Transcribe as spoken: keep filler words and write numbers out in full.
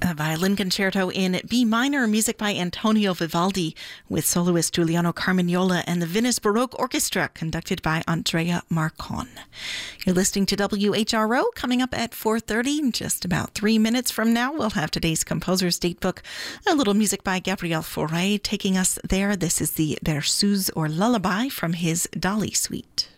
A violin concerto in B minor, music by Antonio Vivaldi, with soloist Giuliano Carmignola and the Venice Baroque Orchestra, conducted by Andrea Marcon. You're listening to W H R O. Coming up at four thirty, in just about three minutes from now, we'll have today's Composer's Datebook, a little music by Gabriel Fauré taking us there. This is the Berceuse or Lullaby from his Dali Suite.